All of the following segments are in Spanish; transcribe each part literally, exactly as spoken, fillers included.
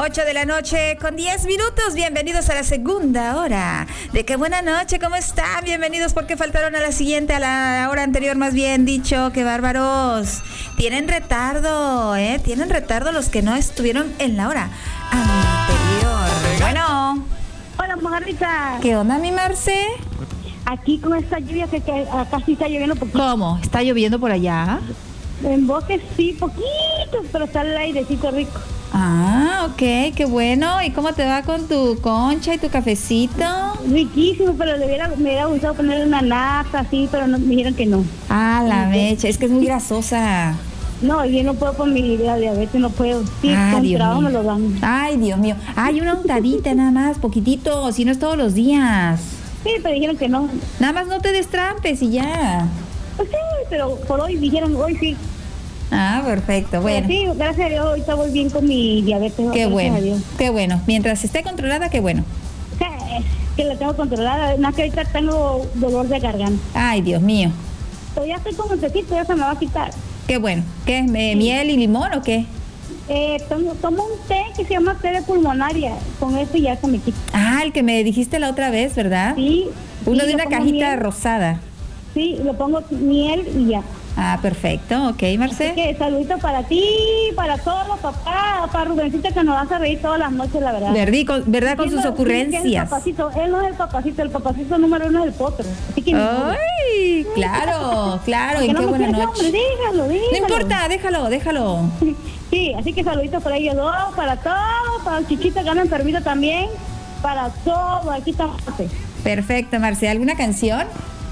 ocho de la noche con diez minutos. Bienvenidos a la segunda hora de Qué Buena Noche. ¿Cómo están? Bienvenidos porque faltaron a la siguiente, a la hora anterior más bien dicho. ¡Qué bárbaros! Tienen retardo, ¿eh? Tienen retardo los que no estuvieron en la hora anterior. Bueno. Hola, Mojarrita. ¿Qué onda, mi Marce? Aquí con esta lluvia que, que acá sí está lloviendo poquito. ¿Cómo? ¿Está lloviendo por allá? En Bosque sí, poquito, pero está el airecito rico. Ah, ok, qué bueno. ¿Y cómo te va con tu concha y tu cafecito? Riquísimo, pero le hubiera, me hubiera gustado ponerle una nata así, pero no, me dijeron que no. Ah, la mecha, es que es muy grasosa. No, yo no puedo por mi diabetes, no puedo. Sí, Ah, con Dios trabajo mío. me lo dan. Ay, Dios mío. Ay, una untadita nada más, poquitito, si no es todos los días. Sí, pero dijeron que no. Nada más no te destrampes y ya. Pues sí, pero por hoy dijeron, hoy sí. Ah, perfecto, bueno. Pero sí, gracias a Dios, ahorita voy bien con mi diabetes. Qué gracias bueno, a Dios. qué bueno. Mientras esté controlada, qué bueno. Sí, que la tengo controlada, más que ahorita tengo dolor de garganta. Ay, Dios mío. Pero ya estoy con el tecito, ya se me va a quitar. Qué bueno. ¿Qué es? eh, ¿Miel y limón o qué? Eh, tomo, tomo un té que se llama té de pulmonaria. Con eso ya se me quita. Ah, el que me dijiste la otra vez, ¿verdad? Sí. Uno sí, de le una pongo cajita miel. rosada. Sí, le pongo miel y ya. Ah, perfecto. Ok, Marce. Así que saludito para ti, para todos los papás, para Rubencita que nos hace reír todas las noches, la verdad. Verdí, con- ¿Verdad? Con Él sus no- ocurrencias. sí, que es el papacito. Él no es el papacito, el papacito número uno es el potro. Así que Ay, claro, claro. que En no qué me buena quieres, noche. hombre, déjalo, déjalo. No importa, déjalo, déjalo. Sí, así que saluditos para ellos dos, para todos, para el Chichita que anda enfermito también, para todo, aquí estamos. Perfecto, Marce. ¿Alguna canción?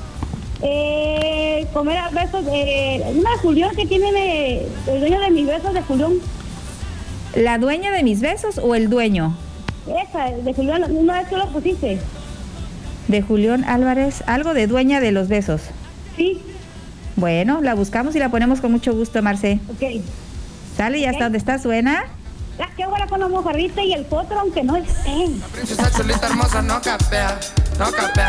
Eh, comer a besos, eh, una de Julián que tiene de, el dueño de mis besos de Julián, ¿La dueña de mis besos o el dueño? esa, de Julián, una vez tú lo pusiste, De Julián Álvarez. Algo de dueña de los besos. sí, Bueno, la buscamos y la ponemos con mucho gusto, Marce. ok. ¿Sale? ¿Y hasta Ok. dónde está? ¿Suena? La que buena con la mojarrita y el potro, aunque no estén. La princesa chulita hermosa no capea, no capea.